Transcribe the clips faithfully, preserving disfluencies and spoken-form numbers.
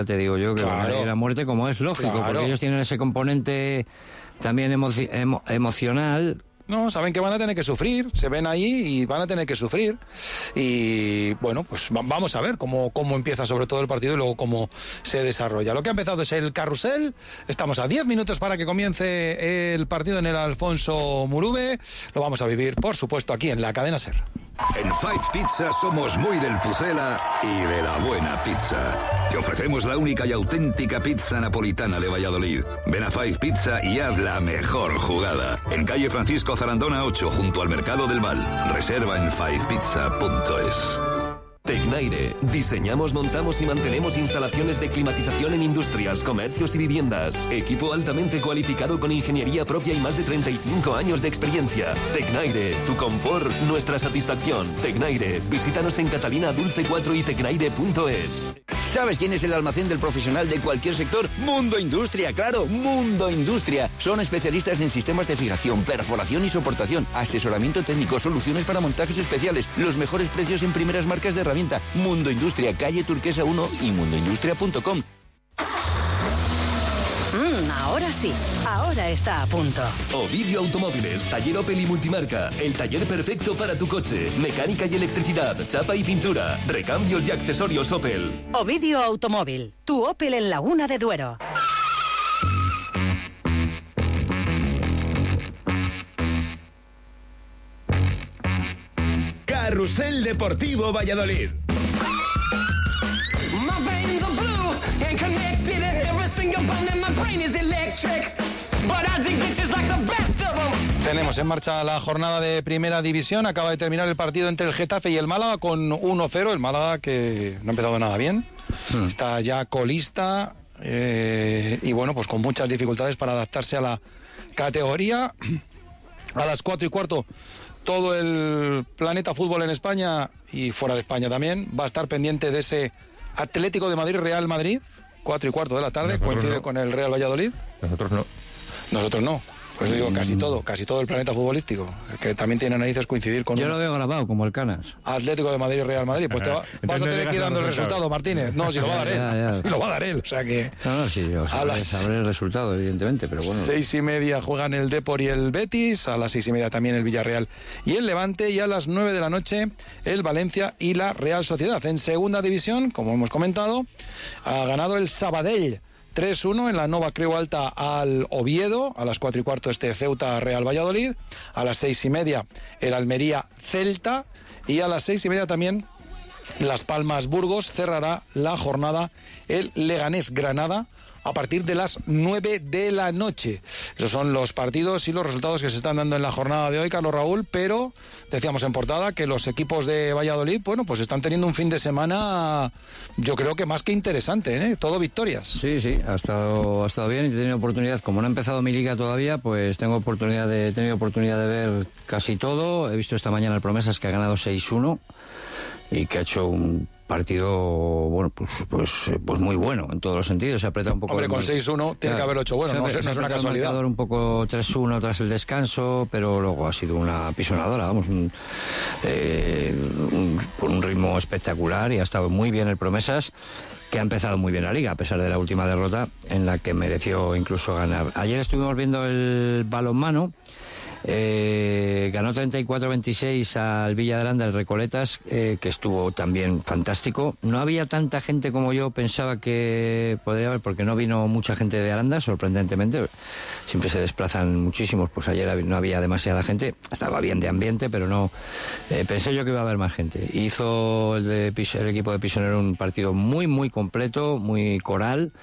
te digo yo que claro. van a ir a muerte, como es lógico, claro. porque ellos tienen ese componente también emoci- emo- emocional. No, saben que van a tener que sufrir, se ven ahí y van a tener que sufrir. Y bueno, pues va- vamos a ver cómo, cómo empieza sobre todo el partido y luego cómo se desarrolla. Lo que ha empezado es el carrusel. Estamos a diez minutos para que comience el partido en el Alfonso Murube. Lo vamos a vivir, por supuesto, aquí en la cadena SER. En Five Pizza somos muy del Pucela y de la buena pizza. Te ofrecemos la única y auténtica pizza napolitana de Valladolid. Ven a Five Pizza y haz la mejor jugada. En calle Francisco Zarandona ocho, junto al Mercado del Val. Reserva en five pizza punto es. Tecnaire. Diseñamos, montamos y mantenemos instalaciones de climatización en industrias, comercios y viviendas. Equipo altamente cualificado con ingeniería propia y más de treinta y cinco años de experiencia. Tecnaire. Tu confort, nuestra satisfacción. Tecnaire. Visítanos en Catalina Dulce cuatro y tecnaire punto es. ¿Sabes quién es el almacén del profesional de cualquier sector? Mundo Industria, claro, Mundo Industria. Son especialistas en sistemas de fijación, perforación y soportación, asesoramiento técnico, soluciones para montajes especiales, los mejores precios en primeras marcas de herramienta. Mundo Industria, calle Turquesa uno y mundo industria punto com. Mm, ahora sí, ahora está a punto. Ovidio Automóviles, taller Opel y multimarca. El taller perfecto para tu coche. Mecánica y electricidad, chapa y pintura, recambios y accesorios Opel. Ovidio Automóvil, tu Opel en Laguna de Duero. Carrusel Deportivo Valladolid. Tenemos en marcha la jornada de Primera División. Acaba de terminar el partido entre el Getafe y el Málaga con uno cero. El Málaga que no ha empezado nada bien. Hmm. Está ya colista eh, y bueno, pues con muchas dificultades para adaptarse a la categoría. A las cuatro y cuarto todo el planeta fútbol en España y fuera de España también va a estar pendiente de ese Atlético de Madrid-Real Madrid, cuatro y cuarto de la tarde. Nosotros coincide no. con el Real Valladolid. Nosotros no. Nosotros no. Por eso digo casi todo, casi todo el planeta futbolístico, que también tiene narices coincidir con... Yo un... lo veo grabado, como el Canas. Atlético de Madrid y Real Madrid. Pues te va, vas a tener que ir dando el resultado, Martínez. No, si lo va a dar él. Ya, ya. Si lo va a dar él, o sea que... No, no, sí, yo sabré, las... sabré el resultado, evidentemente, pero bueno... Seis y media juegan el Depor y el Betis, a las seis y media también el Villarreal y el Levante, y a las nueve de la noche el Valencia y la Real Sociedad. En segunda división, como hemos comentado, ha ganado el Sabadell tres uno en la Nova Creu Alta al Oviedo. A las cuatro y cuarto este Ceuta Real Valladolid. A las seis y media el Almería Celta. Y a las seis y media también Las Palmas Burgos. Cerrará la jornada el Leganés Granada a partir de las nueve de la noche. Esos son los partidos y los resultados que se están dando en la jornada de hoy, Carlos Raúl, pero decíamos en portada que los equipos de Valladolid, bueno, pues están teniendo un fin de semana, yo creo que más que interesante, ¿eh? Todo victorias. Sí, sí, ha estado, ha estado bien y he tenido oportunidad, como no ha empezado mi liga todavía, pues tengo oportunidad de, he tenido oportunidad de ver casi todo. He visto esta mañana el Promesas, que ha ganado seis uno y que ha hecho un partido, bueno, pues, pues, pues muy bueno en todos los sentidos. Se ha apretado un poco. Hombre, con seis uno tiene claro, que haber ocho bueno, no, no es una casualidad. Un poco tres uno tras el descanso, pero luego ha sido una pisonadora, vamos, un, eh, un, con un ritmo espectacular, y ha estado muy bien el Promesas, que ha empezado muy bien la liga, a pesar de la última derrota en la que mereció incluso ganar. Ayer estuvimos viendo el balonmano. Eh, ganó treinta y cuatro a veintiséis al Villa de Aranda, el Recoletas, eh, que estuvo también fantástico. No había tanta gente como yo pensaba que podría haber, porque no vino mucha gente de Aranda, sorprendentemente. Siempre se desplazan muchísimos, pues ayer no había demasiada gente. Estaba bien de ambiente, pero no eh, pensé yo que iba a haber más gente. Hizo el, de, el equipo de Pisonero un partido muy muy completo, muy coral.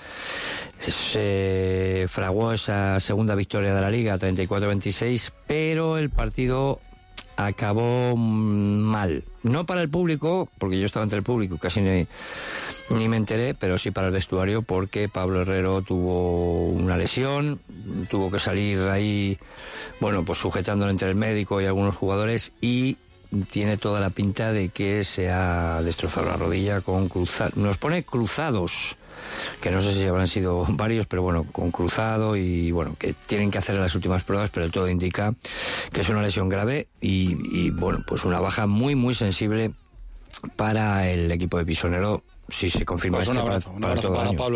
Se fraguó esa segunda victoria de la liga, treinta y cuatro a veintiséis, pero el partido acabó mal. No para el público, porque yo estaba entre el público, casi ni, ni me enteré, pero sí para el vestuario, porque Pablo Herrero tuvo una lesión, tuvo que salir ahí, bueno, pues sujetándolo entre el médico y algunos jugadores, y tiene toda la pinta de que se ha destrozado la rodilla con cruzados. Nos pone cruzados, que no sé si habrán sido varios, pero bueno, con cruzado, y bueno, que tienen que hacer las últimas pruebas, pero todo indica que es una lesión grave y, y bueno, pues una baja muy muy sensible para el equipo de Pisonero. si se confirma Pues un este abrazo, para, un para abrazo todo el para año. Pablo